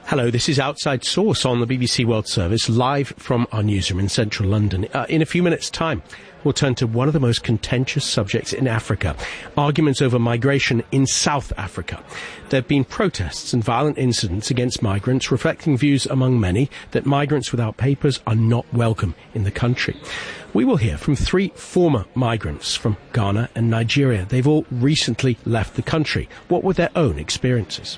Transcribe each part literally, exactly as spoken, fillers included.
Hello, this is Outside Source on the B B C World Service, live from our newsroom in central London. Uh, in a few minutes' time, we'll turn to one of the most contentious subjects in Africa, arguments over migration in South Africa. There have been protests and violent incidents against migrants, reflecting views among many that migrants without papers are not welcome in the country. We will hear from three former migrants from Ghana and Nigeria. They've all recently left the country. What were their own experiences?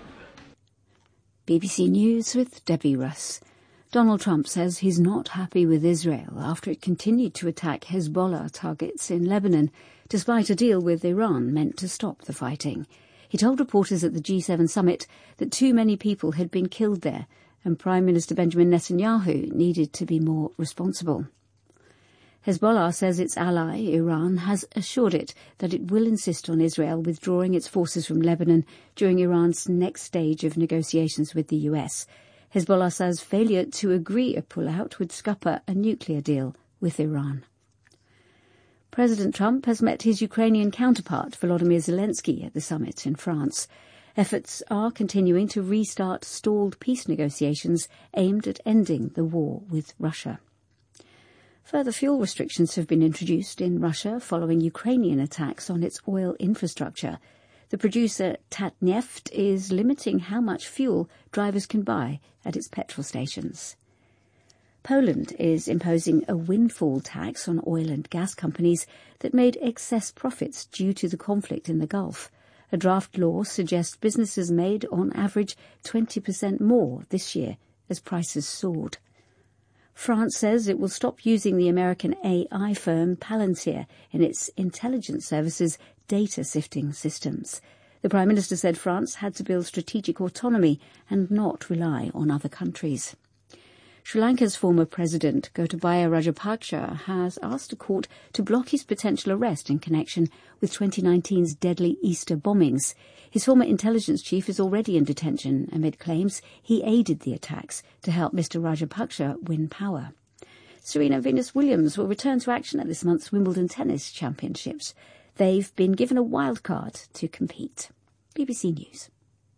B B C News with Debbie Russ. Donald Trump says he's not happy with Israel after it continued to attack Hezbollah targets in Lebanon, despite a deal with Iran meant to stop the fighting. He told reporters at the G seven summit that too many people had been killed there, and Prime Minister Benjamin Netanyahu needed to be more responsible. Hezbollah says its ally, Iran, has assured it that it will insist on Israel withdrawing its forces from Lebanon during Iran's next stage of negotiations with the U S. Hezbollah says failure to agree a pullout would scupper a nuclear deal with Iran. President Trump has met his Ukrainian counterpart, Volodymyr Zelensky, at the summit in France. Efforts are continuing to restart stalled peace negotiations aimed at ending the war with Russia. Further fuel restrictions have been introduced in Russia following Ukrainian attacks on its oil infrastructure. The producer Tatneft is limiting how much fuel drivers can buy at its petrol stations. Poland is imposing a windfall tax on oil and gas companies that made excess profits due to the conflict in the Gulf. A draft law suggests businesses made on average twenty percent more this year as prices soared. France says it will stop using the American A I firm Palantir in its intelligence services data sifting systems. The Prime Minister said France had to build strategic autonomy and not rely on other countries. Sri Lanka's former president, Gotabaya Rajapaksa, has asked a court to block his potential arrest in connection with twenty nineteen's deadly Easter bombings. His former intelligence chief is already in detention amid claims he aided the attacks to help Mister Rajapaksa win power. Serena Venus Williams will return to action at this month's Wimbledon Tennis Championships. They've been given a wild card to compete. B B C News.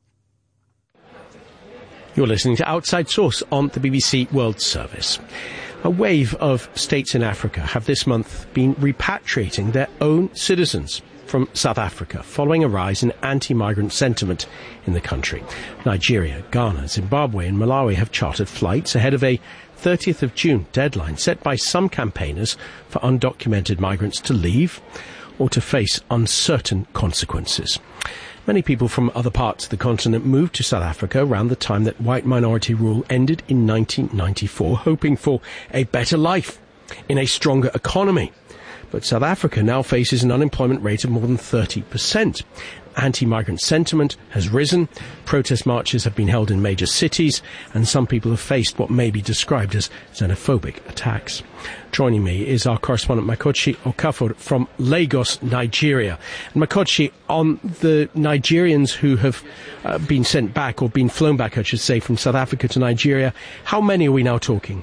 You're listening to Outside Source on the B B C World Service. A wave of states in Africa have this month been repatriating their own citizens from South Africa following a rise in anti-migrant sentiment in the country. Nigeria, Ghana, Zimbabwe and Malawi have chartered flights ahead of a thirtieth of June deadline set by some campaigners for undocumented migrants to leave or to face uncertain consequences. Many people from other parts of the continent moved to South Africa around the time that white minority rule ended in nineteen ninety-four, hoping for a better life in a stronger economy. But South Africa now faces an unemployment rate of more than thirty percent. Anti-migrant sentiment has risen, protest marches have been held in major cities, and some people have faced what may be described as xenophobic attacks. Joining me is our correspondent Makochi Okafor from Lagos, Nigeria. And Makochi, on the Nigerians who have uh, been sent back, or been flown back, I should say, from South Africa to Nigeria, how many are we now talking?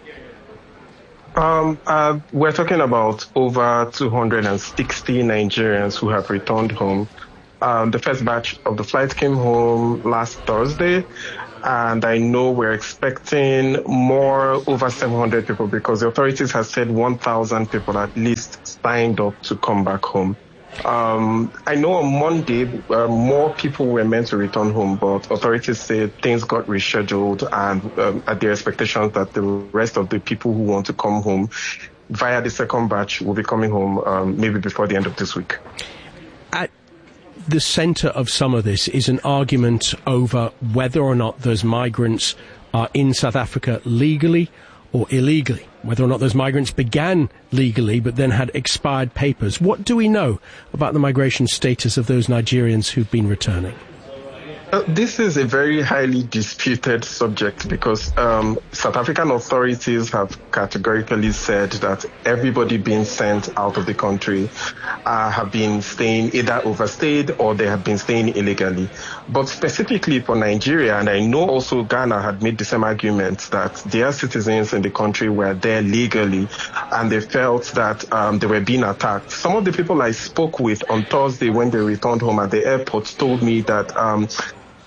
Um, uh, we're talking about over two hundred sixty Nigerians who have returned home. Um, the first batch of the flight came home last Thursday, and I know we're expecting more, over seven hundred people, because the authorities have said one thousand people at least signed up to come back home. Um, I know on Monday, uh, more people were meant to return home, but authorities said things got rescheduled, and um, at the expectations that the rest of the people who want to come home via the second batch will be coming home um, maybe before the end of this week. At the centre of some of this is an argument over whether or not those migrants are in South Africa legally or illegally, whether or not those migrants began legally but then had expired papers. What do we know about the migration status of those Nigerians who've been returning? Uh, this is a very highly disputed subject because um, South African authorities have categorically said that everybody being sent out of the country uh, have been staying, either overstayed or they have been staying illegally. But specifically for Nigeria, and I know also Ghana had made the same argument that their citizens in the country were there legally and they felt that um, they were being attacked. Some of the people I spoke with on Thursday when they returned home at the airport told me that um,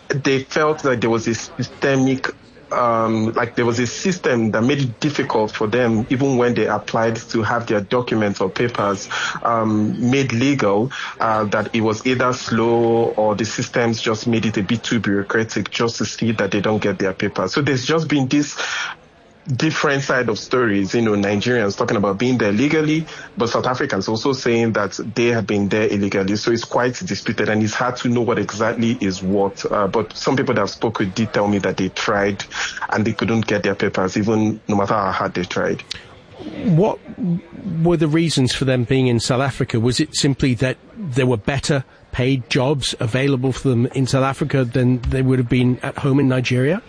they felt that there was a systemic Um, like there was a system that made it difficult for them, even when they applied to have their documents or papers um, made legal, uh, that it was either slow or the systems just made it a bit too bureaucratic just to see that they don't get their papers. So there's just been this different side of stories, you know, Nigerians talking about being there legally, but South Africans also saying that they have been there illegally. So it's quite disputed, and it's hard to know what exactly is what. Uh, but some people that I've spoken with did tell me that they tried and they couldn't get their papers, even no matter how hard they tried. What were the reasons for them being in South Africa? Was it simply that there were better paid jobs available for them in South Africa than they would have been at home in Nigeria?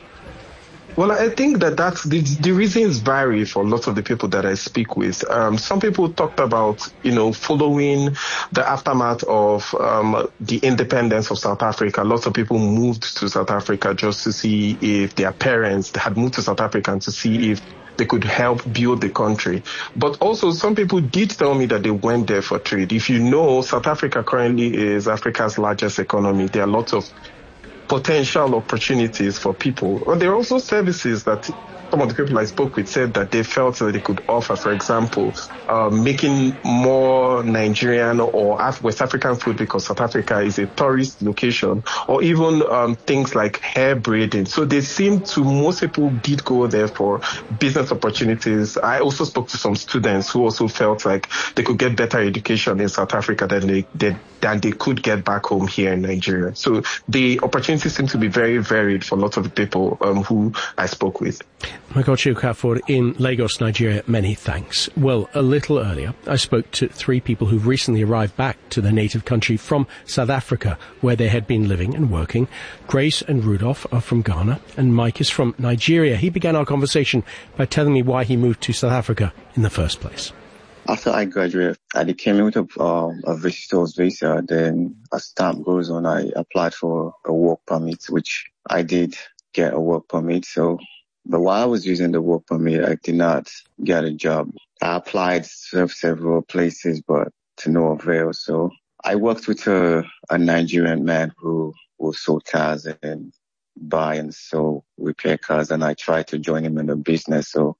Well, I think that that's the, the reasons vary for lots of the people that I speak with. Um, some people talked about, you know, following the aftermath of um, the independence of South Africa. Lots of people moved to South Africa just to see if their parents had moved to South Africa and to see if they could help build the country. But also some people did tell me that they went there for trade. If you know, South Africa currently is Africa's largest economy. There are lots of potential opportunities for people. And there are also services that some of the people I spoke with said that they felt that they could offer. For example, uh, making more Nigerian or West African food because South Africa is a tourist location, or even um, things like hair braiding. So they seem to, most people did go there for business opportunities. I also spoke to some students who also felt like they could get better education in South Africa than they, they than they could get back home here in Nigeria. So the opportunities seem to be very varied for lots of people um, who I spoke with. Michael Okafor in Lagos, Nigeria, many thanks. Well, a little earlier, I spoke to three people who've recently arrived back to their native country from South Africa, where they had been living and working. Grace and Rudolph are from Ghana, and Mike is from Nigeria. He began our conversation by telling me why he moved to South Africa in the first place. After I graduated, I came in with a, uh, a visitor's visa. Then as time goes on, I applied for a work permit, which I did get a work permit. So, but while I was using the work permit, I did not get a job. I applied to several places, but to no avail. So I worked with a, a Nigerian man who, who sold cars and buy and sell repair cars, and I tried to join him in the business. So,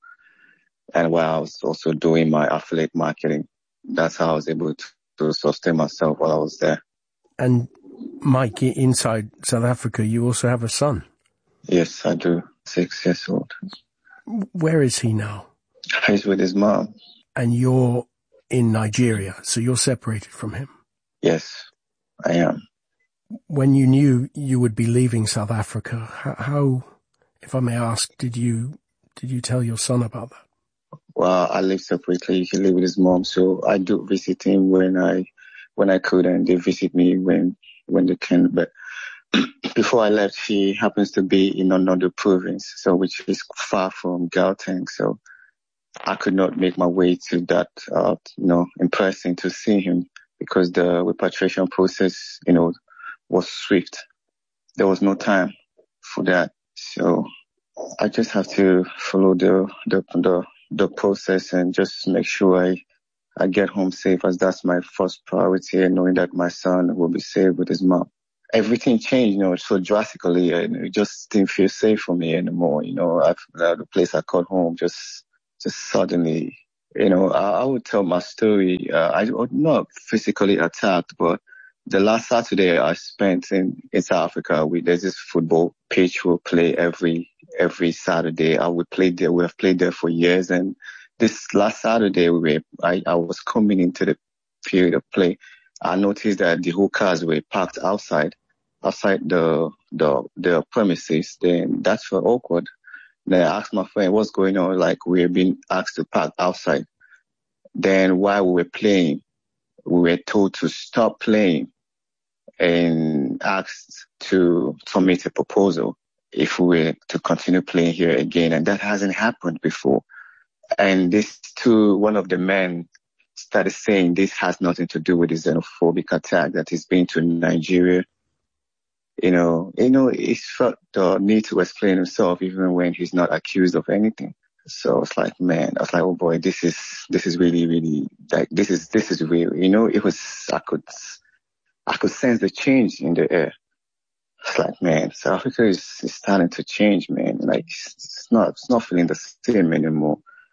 and while I was also doing my affiliate marketing, that's how I was able to, to sustain myself while I was there. And Mike, inside South Africa, you also have a son. Yes, I do. Six years old. Where is he now? He's with his mom. And you're in Nigeria, so you're separated from him? Yes, I am. When you knew you would be leaving South Africa, how, if I may ask, did you did you tell your son about that? Well, I live separately. He lives with his mom, so I do visit him when I when I could, and they visit me when when they can. But before I left, he happens to be in another province, so which is far from Gauteng. So I could not make my way to that, uh, you know, in person to see him because the repatriation process, you know, was swift. There was no time for that, so I just have to follow the the the. the process and just make sure I, I get home safe, as that's my first priority, and knowing that my son will be safe with his mom. Everything changed, you know, so drastically, and it just didn't feel safe for me anymore. You know, I've, the place I called home just, just suddenly, you know, I, I would tell my story. Uh, I was not physically attacked, but the last Saturday I spent in, in South Africa, we, there's this football pitch we'll play every every Saturday. I would play there. We have played there for years. And this last Saturday, we were, I, I was coming into the period of play. I noticed that the whole cars were parked outside, outside the, the, the premises. Then that's for awkward. Then I asked my friend, what's going on? Like, we have been asked to park outside. Then while we were playing, we were told to stop playing and asked to submit a proposal if we were to continue playing here again. And that hasn't happened before. And this too, one of the men started saying this has nothing to do with the xenophobic attack that is being to Nigeria. You know, you know, he felt the need to explain himself even when he's not accused of anything. So it's like, man, I was like, oh boy, this is, this is really, really, like, this is, this is real. You know, it was, I could, I could sense the change in the air. It's like, man, South Africa is, is starting to change, man. Like, it's not, it's not feeling the same anymore.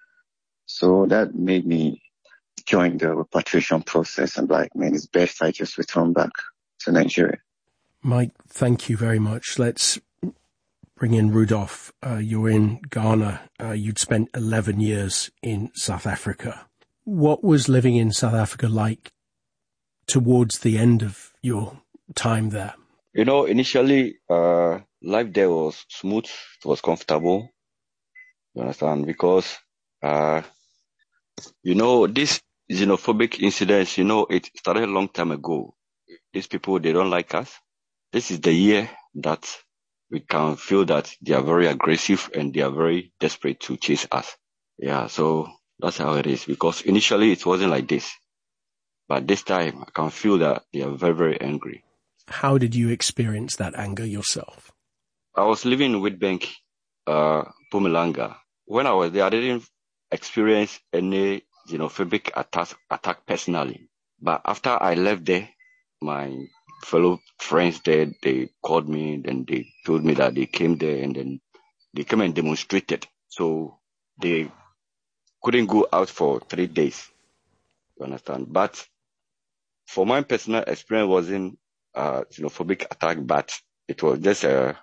So that made me join the repatriation process. And like, man, it's best I just return back to Nigeria. Mike, thank you very much. Let's bring in Rudolph. Uh, you're in Ghana. Uh, you'd spent eleven years in South Africa. What was living in South Africa like towards the end of your time there? You know, initially, uh, life there was smooth. It was comfortable. You understand? Because, uh, you know, this xenophobic incidents, you know, it started a long time ago. These people, they don't like us. This is the year that we can feel that they are very aggressive and they are very desperate to chase us. Yeah, so that's how it is. Because initially it wasn't like this. But this time I can feel that they are very, very angry. How did you experience that anger yourself? I was living in Witbank, uh, Mpumalanga. When I was there, I didn't experience any xenophobic attack, attack personally. But after I left there, my fellow friends there, they called me, then they told me that they came there and then they came and demonstrated. So they couldn't go out for three days. You understand? But for my personal experience, wasn't uh, xenophobic attack, but it was just a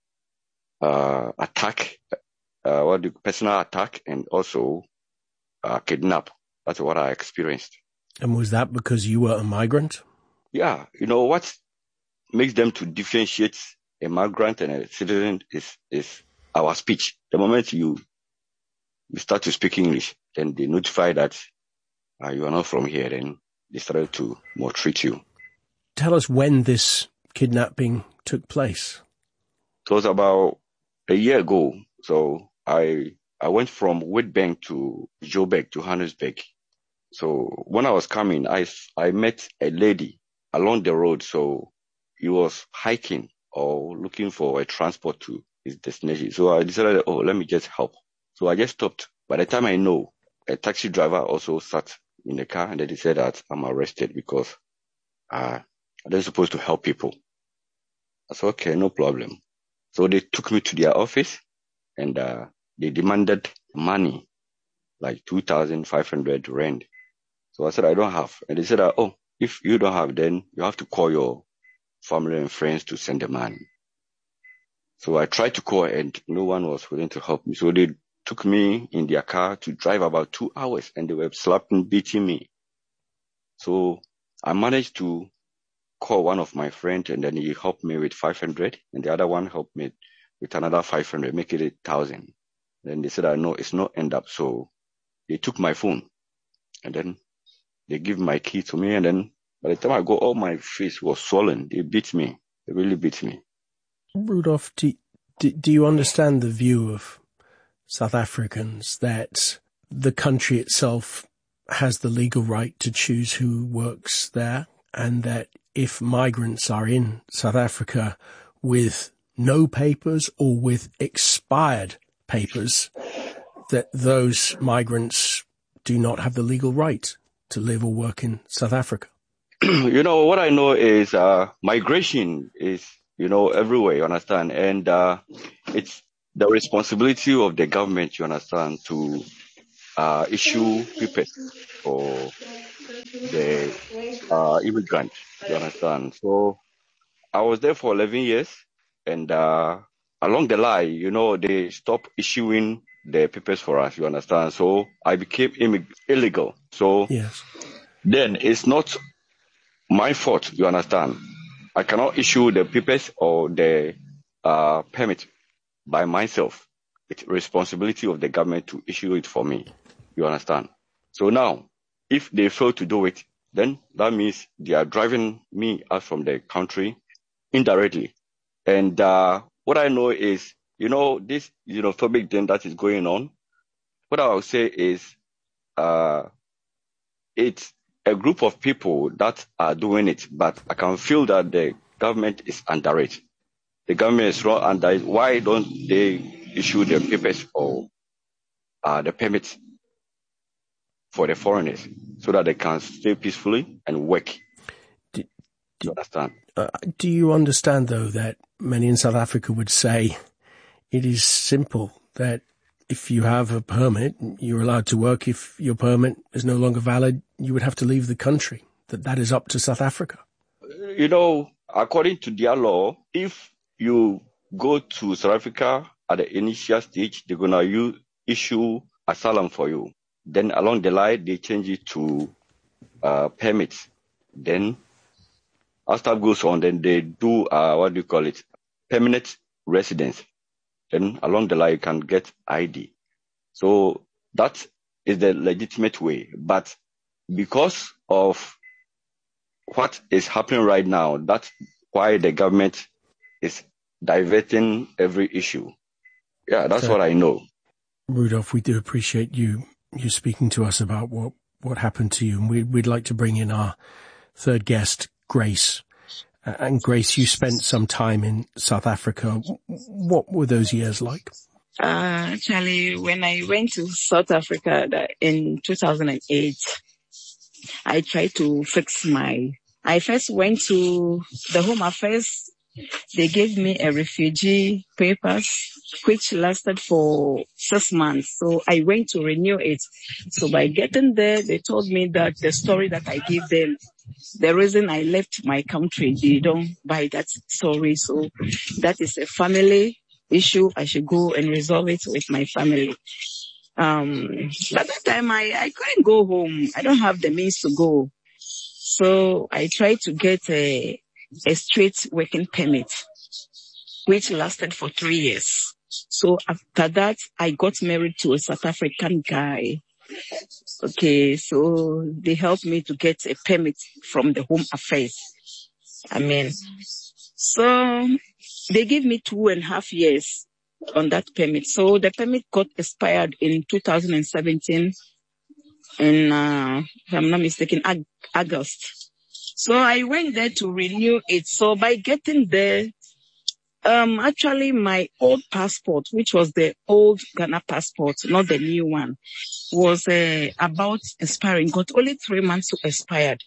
uh, attack, uh, what do personal attack, and also uh, kidnap. That's what I experienced. And was that because you were a migrant? Yeah, you know what makes them to differentiate a migrant and a citizen is is our speech. The moment you you start to speak English, then they notify that uh, you are not from here, then they started to maltreat you. Tell us when this kidnapping took place. It was about a year ago. So I I went from Witbank to Joburg, Johannesburg. So when I was coming, I, I met a lady along the road. So he was hiking or looking for a transport to his destination. So I decided, oh, let me just help. So I just stopped. By the time I know, a taxi driver also sat in the car, and then they said that I'm arrested because uh, I'm supposed to help people. I said, okay, no problem. So they took me to their office and uh, they demanded money, like two thousand five hundred rand. So I said, I don't have. And they said, oh, if you don't have, then you have to call your family and friends to send the money. So I tried to call and no one was willing to help me. So they took me in their car to drive about two hours and they were slapping, beating me. So I managed to call one of my friends and then he helped me with five hundred and the other one helped me with another five hundred, make it eight thousand. Then they said, I know it's not end up. So they took my phone and then they give my key to me. And then by the time I go, all my face was swollen. They beat me. They really beat me. Rudolph, do, do, do you understand the view of South Africans that the country itself has the legal right to choose who works there, and that if migrants are in South Africa with no papers or with expired papers, that those migrants do not have the legal right to live or work in South Africa? You know, what I know is uh, migration is, you know, everywhere, you understand? And uh, it's the responsibility of the government, you understand, to uh, issue papers for the uh, immigrant, you understand? So I was there for eleven years, and uh, along the line, you know, they stopped issuing the papers for us, you understand? So I became immig- illegal. So yes. Then it's not my fault, you understand? I cannot issue the papers or the uh, permit by myself. It's responsibility of the government to issue it for me, you understand? So now, if they fail to do it, then that means they are driving me out from the country indirectly. And uh, what I know is, you know, this xenophobic thing that is going on, what I will say is uh, it's a group of people that are doing it, but I can feel that the government is under it. The government is wrong under it. Why don't they issue the papers or uh, the permits for the foreigners so that they can stay peacefully and work? Do, do, you understand? Uh, do you understand, though, that many in South Africa would say it is simple, that if you have a permit, you're allowed to work. If your permit is no longer valid, you would have to leave the country, that that is up to South Africa? You know, according to their law, if you go to South Africa at the initial stage, they're going to issue asylum for you. Then along the line, they change it to uh, permits. Then as time goes on, then they do, uh, what do you call it, permanent residence. Then along the line, you can get I D. So that is the legitimate way. But because of what is happening right now, that's why the government is diverting every issue. Yeah, that's so, what I know. Rudolph, we do appreciate you you speaking to us about what, what happened to you. And we, we'd like to bring in our third guest, Grace. Uh, and Grace, you spent some time in South Africa. What were those years like? Uh, actually, when I went to South Africa in two thousand eight, I tried to fix my... I first went to the Home Affairs. They gave me a refugee papers, which lasted for six months. So I went to renew it. So by getting there, they told me that the story that I gave them, the reason I left my country, they don't buy that story. So that is a family issue. I should go and resolve it with my family. Um, at that time, I, I couldn't go home. I don't have the means to go. So I tried to get a, a straight working permit, which lasted for three years. So after that, I got married to a South African guy. Okay, so they helped me to get a permit from the Home Affairs. I mean, so they gave me two and a half years on that permit. So the permit got expired in two thousand seventeen, in, uh, if I'm not mistaken, Ag- August. So I went there to renew it. So by getting there, um, actually my old passport, which was the old Ghana passport, not the new one, was uh, about expiring. Got only three months to expire.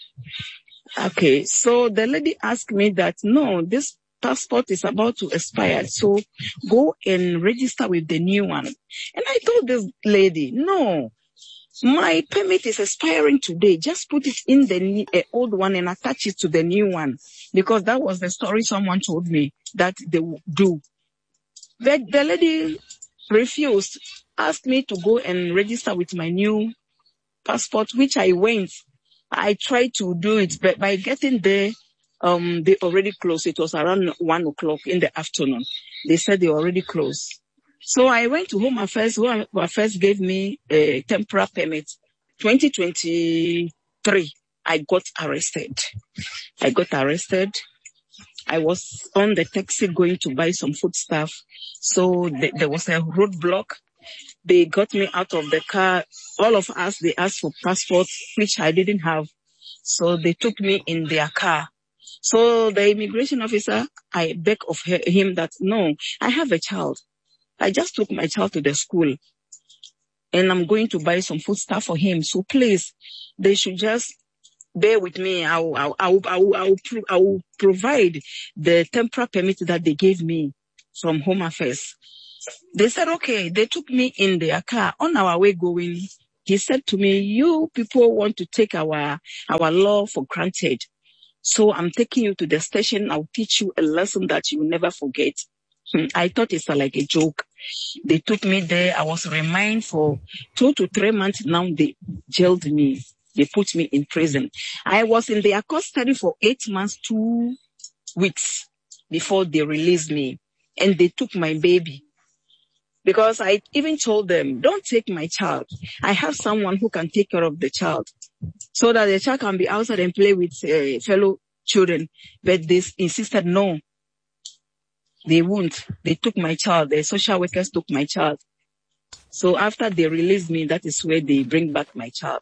Okay, so the lady asked me that, no, this passport is about to expire, so go and register with the new one. And I told this lady, no, my permit is expiring today. Just put it in the uh, old one and attach it to the new one. Because that was the story someone told me that they would do. But the lady refused, asked me to go and register with my new passport, which I went. I tried to do it, but by getting there, um, they already closed. It was around one o'clock in the afternoon. They said they already closed. So I went to Home Affairs. Home Affairs gave me a temporary permit. twenty twenty-three, I got arrested. I got arrested. I was on the taxi going to buy some food stuff. So th- there was a roadblock. They got me out of the car. All of us, they asked for passports, which I didn't have. So they took me in their car. So the immigration officer, I begged of her, him that, no, I have a child. I just took my child to the school and I'm going to buy some food stuff for him. So please, they should just bear with me. I will, I will, I will, I will, I will, pro- I will provide the temporary permit that they gave me from Home Affairs. They said, okay. They took me in their car on our way going. He said to me, you people want to take our, our law for granted. So I'm taking you to the station. I'll teach you a lesson that you will never forget. I thought it's like a joke. They took me there. I was remanded for two to three months. Now they jailed me. They put me in prison. I was in their custody for eight months, two weeks before they released me. And they took my baby. Because I even told them, don't take my child. I have someone who can take care of the child. So that the child can be outside and play with uh, fellow children. But they insisted, no. They won't. They took my child. The social workers took my child. So after they released me, that is where they bring back my child.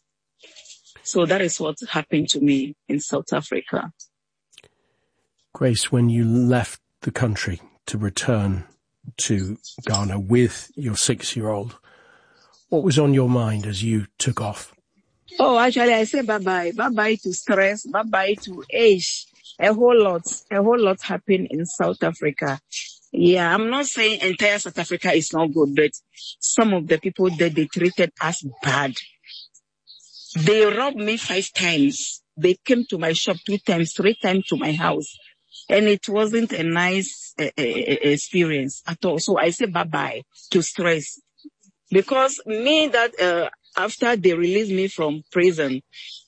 So that is what happened to me in South Africa. Grace, when you left the country to return to Ghana with your six-year-old, what was on your mind as you took off? Oh, actually, I say bye-bye. Bye-bye to stress. Bye-bye to age. A whole lot, a whole lot happened in South Africa. Yeah, I'm not saying entire South Africa is not good, but some of the people that they treated us bad. They robbed me five times. They came to my shop two times, three times to my house. And it wasn't a nice uh, uh, experience at all. So I say bye-bye to stress. Because me that uh, after they released me from prison,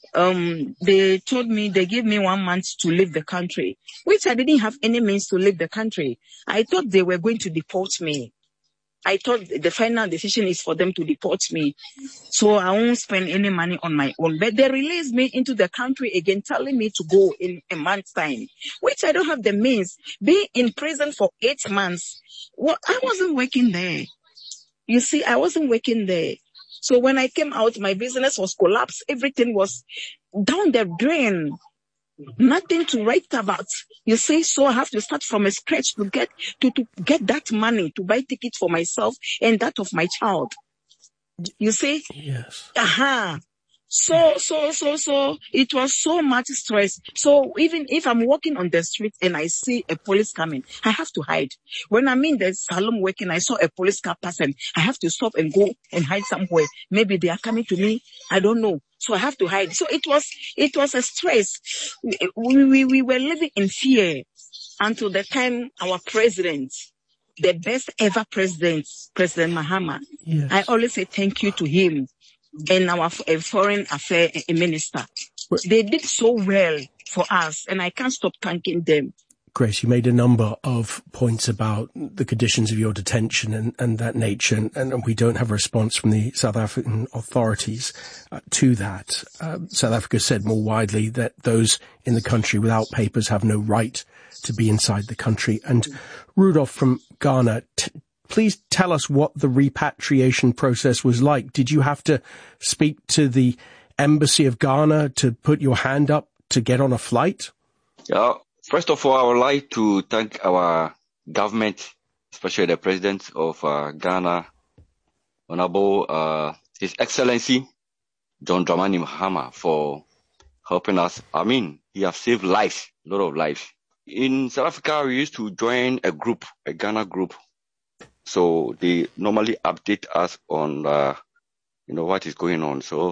um, they told me they gave me one month to leave the country, which I didn't have any means to leave the country. I thought they were going to deport me. I thought the final decision is for them to deport me. So I won't spend any money on my own. But they released me into the country again, telling me to go in a month's time, which I don't have the means. Being in prison for eight months, well, I wasn't working there. You see, I wasn't working there. So when I came out, my business was collapsed. Everything was down the drain. Nothing to write about. You see, so I have to start from a scratch to get to, to get that money to buy tickets for myself and that of my child. You see? Yes. Uh-huh. So, so, so, so, it was so much stress. So even if I'm walking on the street and I see a police coming, I have to hide. When I'm in the salon working, I saw a police car passing. I have to stop and go and hide somewhere. Maybe they are coming to me. I don't know. So I have to hide. So it was, it was a stress. We, we, we were living in fear until the time our president, the best ever president, President Mahama, yes. I always say thank you to him. And our foreign affairs minister. They did so well for us, and I can't stop thanking them. Grace, you made a number of points about the conditions of your detention and, and that nature, and, and we don't have a response from the South African authorities uh, to that. Uh, South Africa said more widely that those in the country without papers have no right to be inside the country. And Rudolph from Ghana, t- please tell us what the repatriation process was like. Did you have to speak to the embassy of Ghana to put your hand up to get on a flight? Yeah. First of all, I would like to thank our government, especially the president of uh, Ghana, Honorable uh, His Excellency John Dramani Mahama, for helping us. I mean, he has saved lives, a lot of lives. In South Africa, we used to join a group, a Ghana group. So they normally update us on, uh, you know, what is going on. So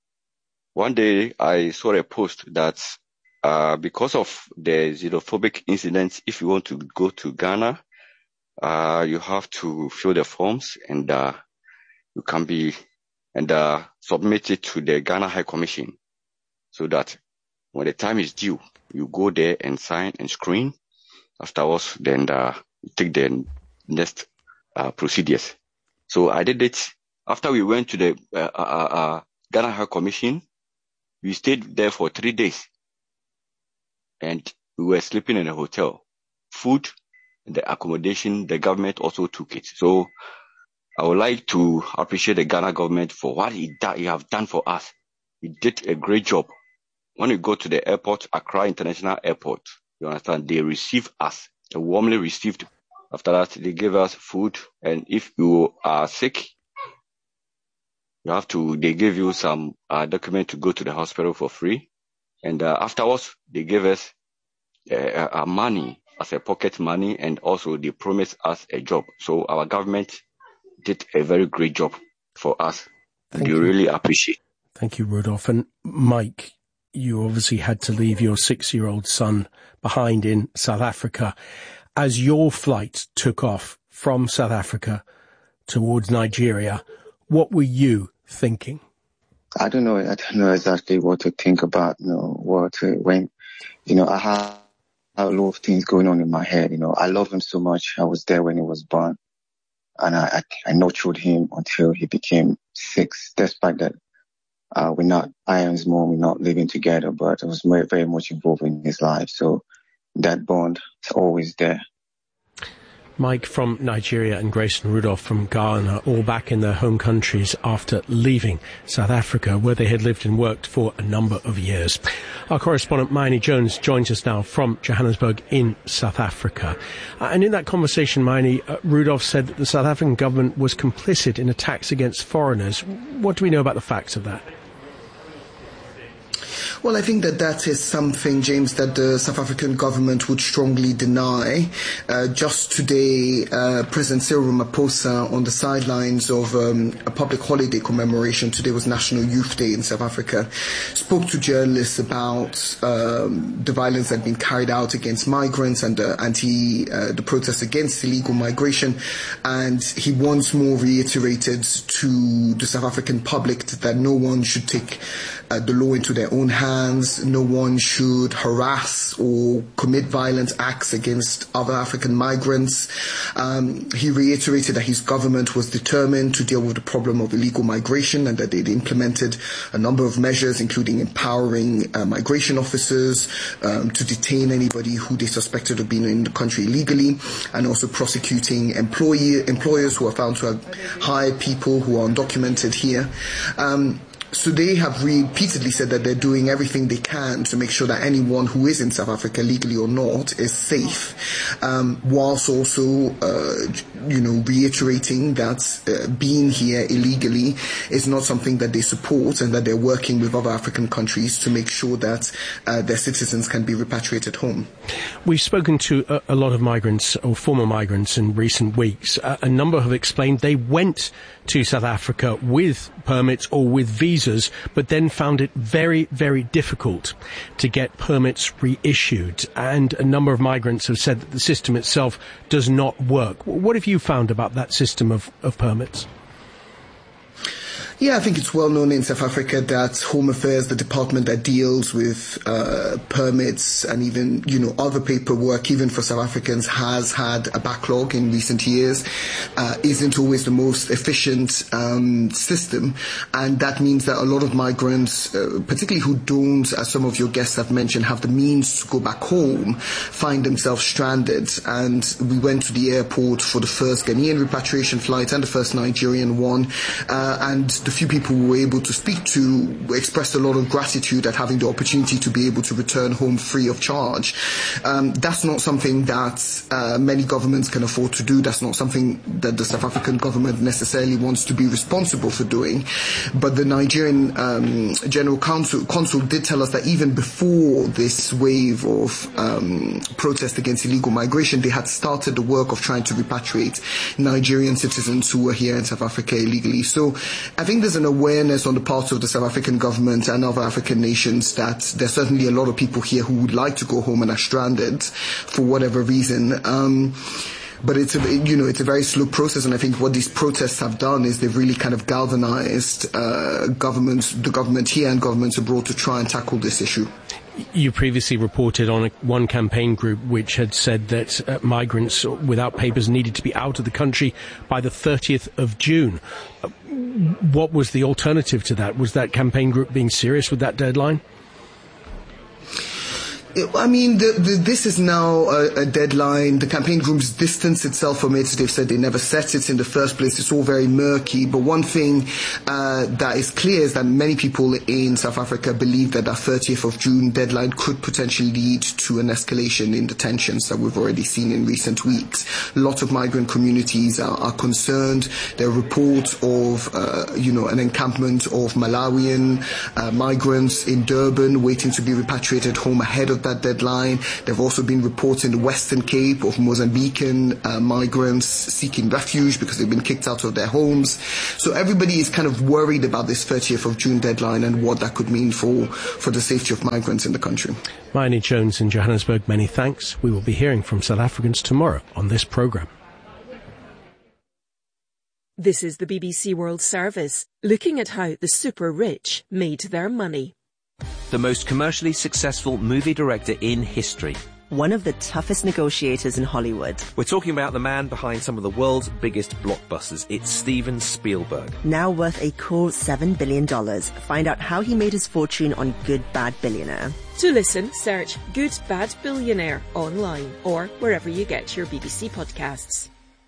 one day I saw a post that uh, because of the xenophobic incidents, if you want to go to Ghana, uh, you have to fill the forms and uh, you can be and uh, submit it to the Ghana High Commission, so that when the time is due, you go there and sign and screen. Afterwards, then uh, you take the next Uh, procedures. So I did it after we went to the uh, uh, uh, Ghana High Commission. We stayed there for three days, and we were sleeping in a hotel. Food, the accommodation, the government also took it. So I would like to appreciate the Ghana government for what he, da- he have done for us. He did a great job. When we go to the airport, Accra International Airport, you understand, they receive us, they warmly received. After that, they gave us food, and if you are sick, you have to, they give you some uh, document to go to the hospital for free. And uh, afterwards, they gave us uh, uh, money as a pocket money, and also they promised us a job. So our government did a very great job for us, and we really appreciate. Thank you, Rudolph. And Mike, you obviously had to leave your six-year-old son behind in South Africa. As your flight took off from South Africa towards Nigeria, what were you thinking? I don't know. I don't know exactly what to think about. You know, what to, when, you know, I have a lot of things going on in my head. You know, I love him so much. I was there when he was born, and I, I, I nurtured him until he became six. Despite that, uh, we're not, I and his mom, we're not living together, but I was very, very much involved in his life. So that bond is always there. Mike from Nigeria and Grace and Rudolph from Ghana, all back in their home countries after leaving South Africa, where they had lived and worked for a number of years. Our correspondent, Mayeni Jones, joins us now from Johannesburg in South Africa. Uh, and in that conversation, Mayeni, uh, Rudolph said that the South African government was complicit in attacks against foreigners. What do we know about the facts of that? Well, I think that that is something, James, that the South African government would strongly deny. Uh, just today, uh, President Cyril Ramaphosa, on the sidelines of um, a public holiday commemoration, today was National Youth Day in South Africa, spoke to journalists about um, the violence that had been carried out against migrants and the anti, uh, the protests against illegal migration. And he once more reiterated to the South African public that no one should take Uh, the law into their own hands. No one should harass or commit violent acts against other African migrants. Um, he reiterated that his government was determined to deal with the problem of illegal migration and that they'd implemented a number of measures, including empowering uh, migration officers um, to detain anybody who they suspected of being in the country illegally, and also prosecuting employee, employers who are found to have hired people who are undocumented here. Um, So they have repeatedly said that they're doing everything they can to make sure that anyone who is in South Africa, legally or not, is safe, um, whilst also, uh, you know, reiterating that uh, being here illegally is not something that they support, and that they're working with other African countries to make sure that uh, their citizens can be repatriated home. We've spoken to a, a lot of migrants or former migrants in recent weeks. Uh, a number have explained they went to South Africa with permits or with visas, but then found it very, very difficult to get permits reissued. And a number of migrants have said that the system itself does not work. What have you found about that system of, of permits? Yeah, I think it's well known in South Africa that Home Affairs, the department that deals with uh, permits and even, you know, other paperwork, even for South Africans, has had a backlog in recent years, uh, isn't always the most efficient um, system. And that means that a lot of migrants, uh, particularly who don't, as some of your guests have mentioned, have the means to go back home, find themselves stranded. And we went to the airport for the first Ghanaian repatriation flight and the first Nigerian one, uh, and the few people we were able to speak to expressed a lot of gratitude at having the opportunity to be able to return home free of charge. Um, that's not something that uh, many governments can afford to do. That's not something that the South African government necessarily wants to be responsible for doing. But the Nigerian um, General Consul, Consul did tell us that even before this wave of um, protest against illegal migration, they had started the work of trying to repatriate Nigerian citizens who were here in South Africa illegally. So I think there's an awareness on the part of the South African government and other African nations that there's certainly a lot of people here who would like to go home and are stranded for whatever reason. Um, But it's a, you know, it's a very slow process, and I think what these protests have done is they've really kind of galvanized uh, governments, the government here and governments abroad, to try and tackle this issue. You previously reported on a, one campaign group which had said that uh, migrants without papers needed to be out of the country by the thirtieth of June. Uh, what was the alternative to that? Was that campaign group being serious with that deadline? I mean, the, the, this is now a, a deadline. The campaign group's distanced itself from it. They've said they never set it in the first place. It's all very murky. But one thing uh, that is clear is that many people in South Africa believe that that thirtieth of June deadline could potentially lead to an escalation in the tensions that we've already seen in recent weeks. A lot of migrant communities are, are concerned. There are reports of, uh, you know, an encampment of Malawian uh, migrants in Durban waiting to be repatriated home ahead of that deadline. There have also been reports in the Western Cape of Mozambican uh, migrants seeking refuge because they've been kicked out of their homes. So everybody is kind of worried about this thirtieth of June deadline and what that could mean for, for the safety of migrants in the country. Mayeni Jones in Johannesburg, many thanks. We will be hearing from South Africans tomorrow on this programme. This is the B B C World Service, looking at how the super rich made their money. The most commercially successful movie director in history. One of the toughest negotiators in Hollywood. We're talking about the man behind some of the world's biggest blockbusters. It's Steven Spielberg. Now worth a cool seven billion dollars. Find out how he made his fortune on Good Bad Billionaire. To listen, search Good Bad Billionaire online or wherever you get your B B C podcasts.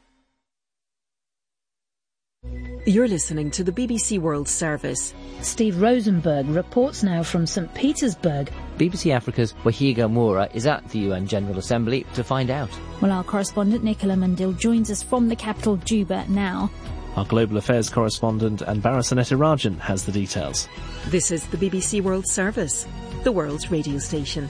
You're listening to the B B C World Service. Steve Rosenberg reports now from Saint Petersburg. B B C Africa's Wahiga Moura is at the U N General Assembly to find out. Well, our correspondent Nicola Mandil joins us from the capital, Juba, now. Our Global Affairs correspondent Anbara Soneta Rajan has the details. This is the B B C World Service. the world's radio station.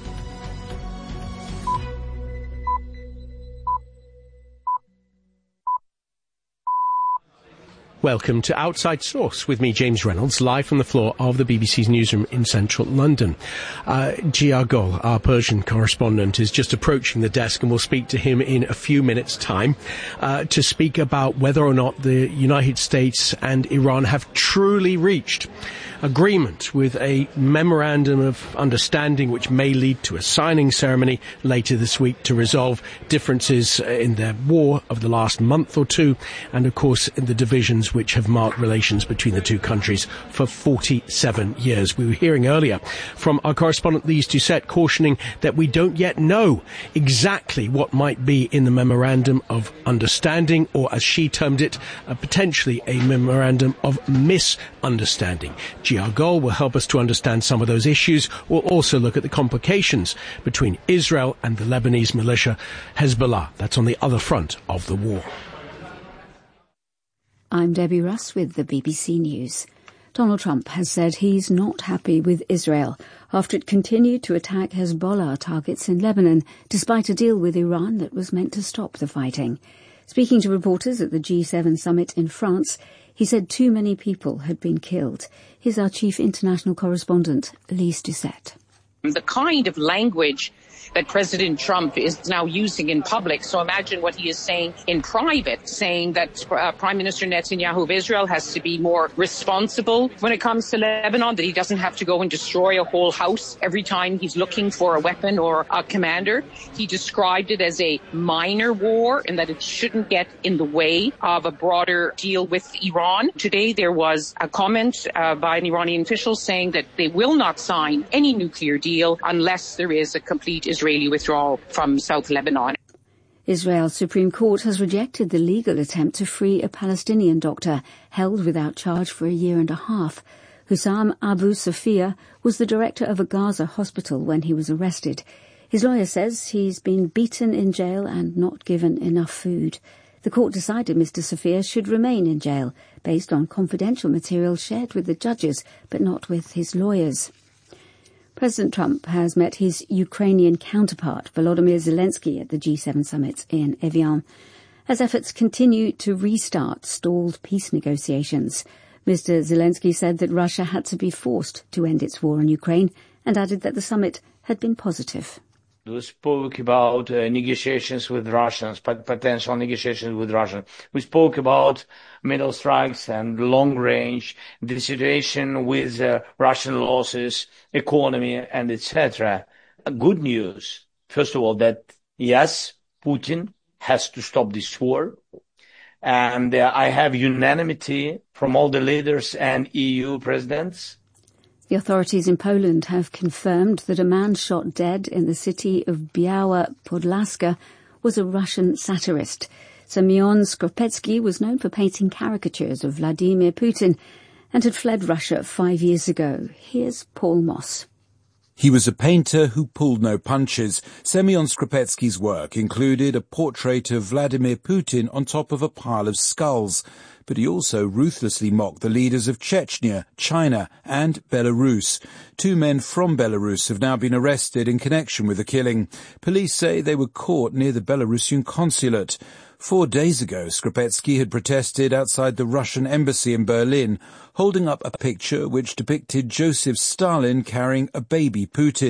Welcome to Outside Source with me, James Reynolds, live from the floor of the B B C's newsroom in central London. Uh, Jia Gol, our Persian correspondent, is just approaching the desk, and we'll speak to him in a few minutes' time uh, to speak about whether or not the United States and Iran have truly reached agreement with a memorandum of understanding which may lead to a signing ceremony later this week to resolve differences in their war of the last month or two, and of course in the divisions which have marked relations between the two countries for forty-seven years. We were hearing earlier from our correspondent Lise Doucette cautioning that we don't yet know exactly what might be in the memorandum of understanding, or as she termed it, uh, potentially a memorandum of misunderstanding. Jia Gol will help us to understand some of those issues. We'll also look at the complications between Israel and the Lebanese militia Hezbollah. That's on the other front of the war. I'm Debbie Russ with the B B C News. Donald Trump has said he's not happy with Israel after it continued to attack Hezbollah targets in Lebanon, despite a deal with Iran that was meant to stop the fighting. Speaking to reporters at the G seven summit in France, he said too many people had been killed. Here's our chief international correspondent, Lise Doucette. The kind of language that President Trump is now using in public. So imagine what he is saying in private, saying that uh, Prime Minister Netanyahu of Israel has to be more responsible when it comes to Lebanon, that he doesn't have to go and destroy a whole house every time he's looking for a weapon or a commander. He described it as a minor war and that it shouldn't get in the way of a broader deal with Iran. Today there was a comment uh, by an Iranian official saying that they will not sign any nuclear deal unless there is a complete Israeli withdrawal from South Lebanon. Israel's Supreme Court has rejected the legal attempt to free a Palestinian doctor held without charge for a year and a half. Hussam Abu Safia was the director of a Gaza hospital when he was arrested. His lawyer says he's been beaten in jail and not given enough food. The court decided Mister Safia should remain in jail based on confidential material shared with the judges but not with his lawyers. President Trump has met his Ukrainian counterpart, Volodymyr Zelensky, at the G seven summit in Evian, as efforts continue to restart stalled peace negotiations. Mister Zelensky said that Russia had to be forced to end its war in Ukraine and added that the summit had been positive. We spoke about uh, negotiations with Russians, potential negotiations with Russia. We spoke about middle strikes and long range, the situation with uh, Russian losses, economy, and et cetera. Good news, first of all, that yes, Putin has to stop this war. And uh, I have unanimity from all the leaders and E U presidents. The authorities in Poland have confirmed that a man shot dead in the city of Biała Podlaska was a Russian satirist. Semyon Skropetsky was known for painting caricatures of Vladimir Putin and had fled Russia five years ago. Here's Paul Moss. He was a painter who pulled no punches. Semyon Skropetsky's work included a portrait of Vladimir Putin on top of a pile of skulls. But he also ruthlessly mocked the leaders of Chechnya, China and Belarus. Two men from Belarus have now been arrested in connection with the killing. Police say they were caught near the Belarusian consulate. Four days ago, Skropetsky had protested outside the Russian embassy in Berlin, holding up a picture which depicted Joseph Stalin carrying a baby Putin.